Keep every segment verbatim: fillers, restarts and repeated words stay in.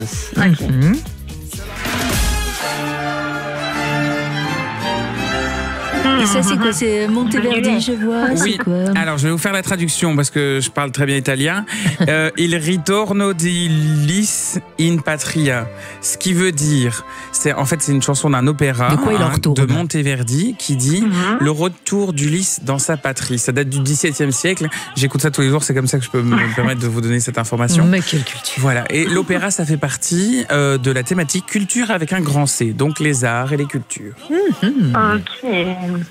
Okay. Mmh. Et ça, c'est quoi? C'est Monteverdi, je vois. Oui, c'est quoi? alors je vais vous faire la traduction parce que je parle très bien italien. Euh, Il ritorno di Lis in patria. Ce qui veut dire, c'est en fait c'est une chanson d'un opéra de, quoi il en retourne de Monteverdi qui dit mm-hmm. le retour d'Ulysse dans sa patrie. Ça date du dix-septième siècle. J'écoute ça tous les jours, c'est comme ça que je peux me permettre de vous donner cette information. Mais quelle culture! Voilà, et l'opéra, ça fait partie euh, de la thématique culture avec un grand C, donc les arts et les cultures. Mm-hmm. Ok.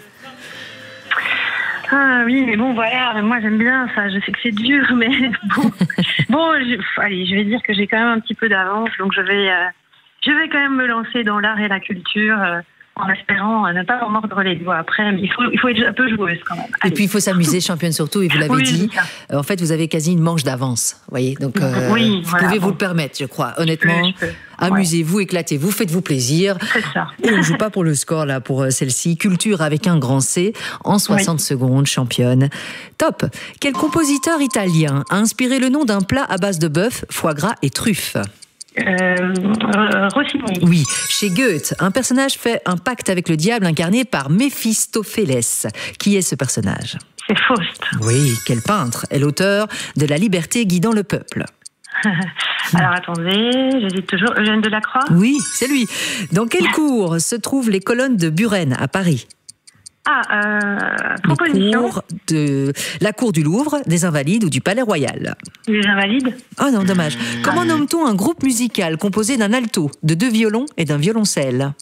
Ah oui, mais bon, voilà, moi j'aime bien ça, je sais que c'est dur, mais bon, bon je, allez, je vais dire que j'ai quand même un petit peu d'avance, donc je vais, euh, je vais quand même me lancer dans l'art et la culture, euh, en espérant euh, ne pas m'en mordre les doigts après, mais il faut, il faut être un peu joueuse quand même. Allez. Et puis il faut s'amuser, championne surtout, et vous l'avez oui, dit, euh, en fait vous avez quasi une manche d'avance, vous voyez, donc euh, oui, vous voilà, pouvez bon. vous le permettre, je crois, honnêtement. Je peux, je peux. Amusez-vous, ouais. éclatez-vous, faites-vous plaisir. C'est ça. Et on ne joue pas pour le score là, pour celle-ci. Culture avec un grand C, en soixante oui. secondes, championne. Top. Quel compositeur italien a inspiré le nom d'un plat à base de bœuf, foie gras et truffes? Euh, Rossini. Oui, chez Goethe, un personnage fait un pacte avec le diable incarné par Méphistophélès. Qui est ce personnage? C'est Faust. Oui, quel peintre est l'auteur de La liberté guidant le peuple? Alors attendez, j'hésite toujours. Eugène Delacroix? Oui, c'est lui. Dans quelle cour se trouvent les colonnes de Buren à Paris? Ah, euh, proposition. Cour de la cour du Louvre, des Invalides ou du Palais Royal? Les Invalides. Oh non, dommage. Comment nomme-t-on un groupe musical composé d'un alto, de deux violons et d'un violoncelle?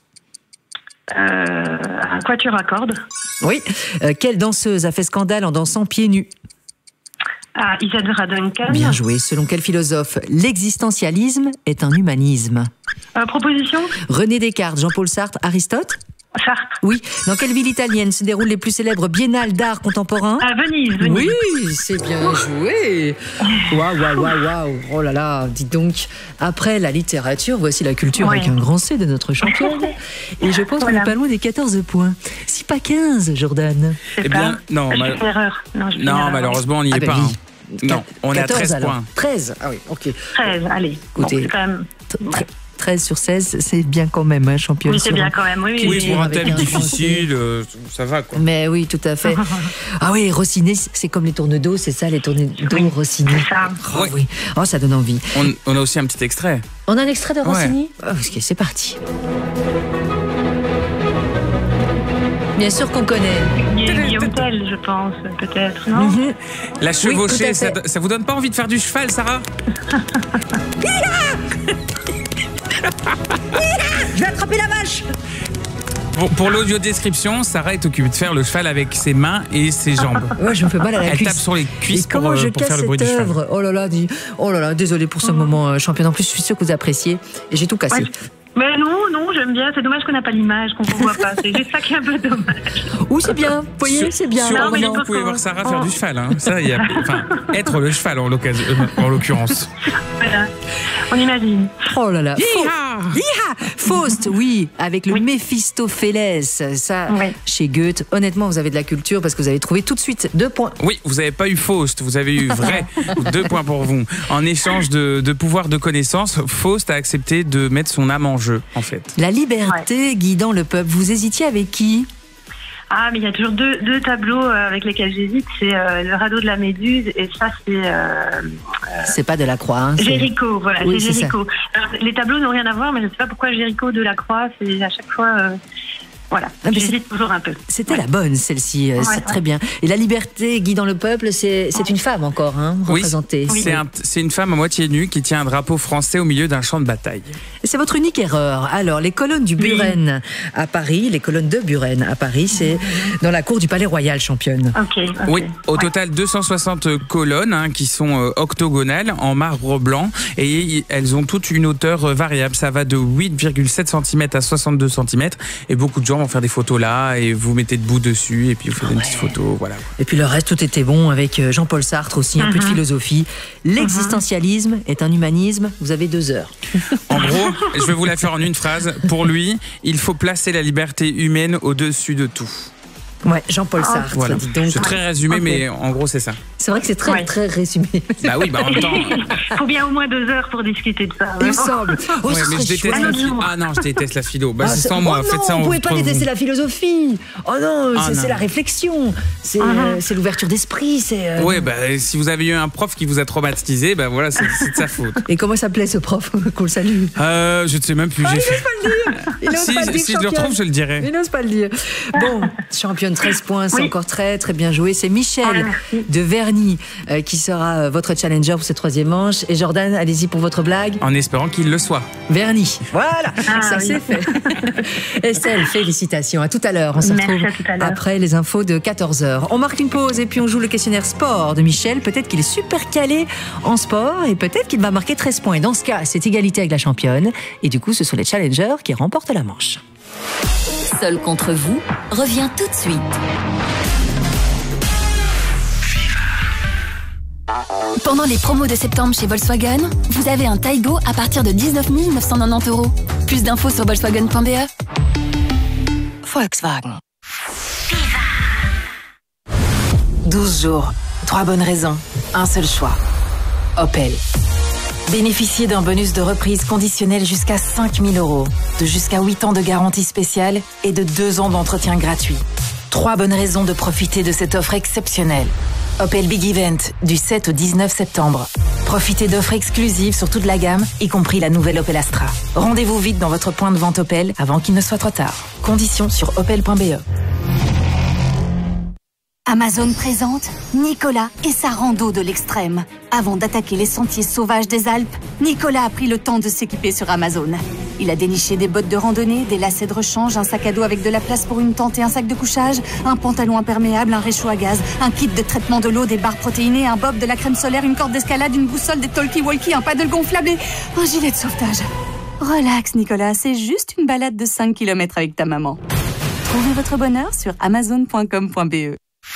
Euh, un quatuor à cordes. Oui. Euh, quelle danseuse a fait scandale en dansant pieds nus? Ah, Isadora Duncan. Bien joué. Selon quel philosophe l'existentialisme est un humanisme? euh, Proposition. René Descartes, Jean-Paul Sartre, Aristote? Sartre. Oui. Dans quelle ville italienne se déroulent les plus célèbres biennales d'art contemporain? À Venise, Venise. Oui, c'est bien joué. Waouh, waouh, waouh, waouh. Oh là là, dites donc. Après la littérature, voici la culture oui. avec un grand C de notre championne. Et je pense voilà. qu'on est pas loin des quatorze points. Si pas quinze, Jordan. Eh bien, non, mal... mal... erreur. non, non malheureusement, on n'y ah est ben pas. Oui. Hein. Non, on est à treize alors. points. treize, ah oui, ok. treize, allez. Écoutez, bon, c'est quand même... treize sur seize, c'est bien quand même, hein, championne. Oui, c'est bien quand même, oui. Oui, oui pour un thème difficile, euh, ça va, quoi. Mais oui, tout à fait. Ah oui, Rossini, c'est comme les tournes d'eau, c'est ça, les tournes d'eau, oui, Rossini. C'est ça. Oh, oui. Oh, ça donne envie. On, on a aussi un petit extrait. On a un extrait de Rossini? Ouais. Oh, ok, c'est parti. Bien sûr qu'on connaît. Guillaume Tell, je pense, peut-être, non? Mm-hmm. La chevauchée, oui, ça, ça vous donne pas envie de faire du cheval, Sarah? Je vais attraper la vache! Pour, pour l'audio description, Sarah est occupée de faire le cheval avec ses mains et ses jambes. Ouais, je me fais mal à la Elle cuisse. tape sur les cuisses et comment pour, je pour casse faire le bruit cette du cheval. œuvre. Oh là là, dis, oh là là, désolé pour ce oh. moment, euh, championne. En plus, je suis sûre que vous appréciez. Et j'ai tout cassé. Ouais. Mais non, non, j'aime bien. C'est dommage qu'on n'a pas l'image, qu'on ne voit pas. C'est juste ça qui est un peu dommage. Ou c'est bien. Vous voyez, c'est bien. Sur non, mais vous pouvez voir Sarah oh. faire du cheval. Hein. Ça, y a, enfin, être le cheval en, en l'occurrence. Voilà. On imagine. Oh là là. Hi-ha Faust, oui, avec le oui. Méphistophélès. Ça, oui. Chez Goethe. Honnêtement, vous avez de la culture parce que vous avez trouvé tout de suite deux points. Oui, vous n'avez pas eu Faust, vous avez eu vrai. Deux points pour vous. En échange de, de pouvoir de connaissance, Faust a accepté de mettre son âme en jeu, en fait. La liberté ouais. guidant le peuple. Vous hésitiez avec qui? Ah, mais il y a toujours deux, deux tableaux avec lesquels j'hésite. C'est euh, le radeau de la Méduse et ça, c'est... Euh, euh, c'est pas Delacroix. Hein, Géricault, voilà, oui, c'est Géricault. Alors, les tableaux n'ont rien à voir, mais je ne sais pas pourquoi Géricault, Delacroix, c'est à chaque fois... Euh, Voilà, ah, j'hésite toujours un peu. C'était ouais. la bonne, celle-ci, ouais, c'est ouais. très bien. Et la liberté guidant le peuple, c'est, c'est une femme encore, hein, représentée. Oui, c'est, un, c'est une femme à moitié nue qui tient un drapeau français au milieu d'un champ de bataille. C'est votre unique erreur. Alors, les colonnes du Buren oui. à Paris, les colonnes de Buren à Paris, c'est mmh. dans la cour du Palais Royal, championne. Okay, okay. Oui, au ouais. total deux cent soixante colonnes hein, qui sont euh, octogonales en marbre blanc et elles ont toutes une hauteur euh, variable. Ça va de huit virgule sept centimètres à soixante-deux centimètres et beaucoup de gens vont faire des photos là et vous mettez debout dessus et puis vous faites ouais. une petite photo, voilà. Et puis le reste, tout était bon avec Jean-Paul Sartre aussi, un mm-hmm. peu de philosophie. L'existentialisme mm-hmm. est un humanisme. Vous avez deux heures. En gros, je vais vous la faire en une phrase. Pour lui, il faut placer la liberté humaine au-dessus de tout. Ouais, Jean-Paul Ah, Sartre, Voilà. dis donc. C'est très résumé, Ok. mais en gros, c'est ça. C'est vrai que c'est très, Ouais. très résumé. Bah oui, bah en même temps. Faut bien au moins deux heures pour discuter de ça. Il me vraiment. semble. Oh, Ouais, ce mais serait je déteste chouette. la Ah, philo. non. Ah non, je déteste la philo. Bah Ah, c'est c'est- sans moi, oh faites non, ça vous entre pouvez pas détester vous. la philosophie. Oh non, Ah, c'est non. c'est la réflexion, c'est Ah, euh, non. c'est l'ouverture d'esprit, c'est. euh, Ouais, bah si vous avez eu un prof qui vous a traumatisé, bah voilà, c'est c'est de sa faute. Et comment s'appelait ce prof qu'on le salue? Euh, je ne sais même plus. Ah, j'ai il fait. n'ose pas le dire. Il n'ose Si, pas le dire, si je le championne. retrouve, je le dirai. Il n'ose pas le dire. Bon, championne, treize points, c'est Oui. encore très très bien joué. C'est Michel Ah, merci. de Verny euh, qui sera euh, votre challenger pour cette troisième manche. Et Jordan, allez-y pour votre blague. En espérant qu'il le soit. Verny. Voilà, Ah, ça oui. c'est fait. Estelle, félicitations. À tout à l'heure. On se Merci, retrouve à tout à l'heure. après les infos de quatorze heures. On marque une pause et puis on joue le questionnaire sport de Michel. Peut-être qu'il est super calé en sport et peut-être qu'il va marquer treize points. Et dans ce cas, c'est égalité avec la championne. Et du coup, ce sont les challengers qui remportent la manche. Seul contre vous revient tout de suite. Pendant les promos de septembre chez Volkswagen, vous avez un Taigo à partir de dix-neuf mille neuf cent quatre-vingt-dix euros. Plus d'infos sur volkswagen point b e. Volkswagen. douze jours, trois bonnes raisons, un seul choix. Opel. Bénéficiez d'un bonus de reprise conditionnel jusqu'à cinq mille euros, de jusqu'à huit ans de garantie spéciale et de deux ans d'entretien gratuit. Trois bonnes raisons de profiter de cette offre exceptionnelle. Opel Big Event, du sept au dix-neuf septembre. Profitez d'offres exclusives sur toute la gamme, y compris la nouvelle Opel Astra. Rendez-vous vite dans votre point de vente Opel avant qu'il ne soit trop tard. Conditions sur opel point b e. Amazon présente Nicolas et sa rando de l'extrême. Avant d'attaquer les sentiers sauvages des Alpes, Nicolas a pris le temps de s'équiper sur Amazon. Il a déniché des bottes de randonnée, des lacets de rechange, un sac à dos avec de la place pour une tente et un sac de couchage, un pantalon imperméable, un réchaud à gaz, un kit de traitement de l'eau, des barres protéinées, un bob, de la crème solaire, une corde d'escalade, une boussole, des talkie-walkie, un paddle gonflable et un gilet de sauvetage. Relax Nicolas, c'est juste une balade de cinq kilomètres avec ta maman. Trouvez votre bonheur sur amazon point com point b e.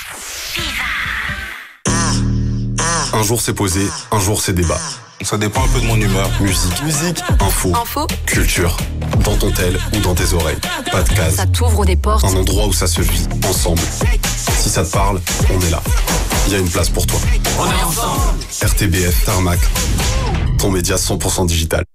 Un jour c'est posé, un jour c'est débat. Ça dépend un peu de mon humeur. Musique, musique, info, Info, culture. Dans ton tel ou dans tes oreilles. Pas de case. ça t'ouvre des portes. Un endroit où ça se vit, ensemble. Si ça te parle, on est là. Il y a une place pour toi. On est ensemble. R T B F Tarmac. Ton média cent pour cent digital.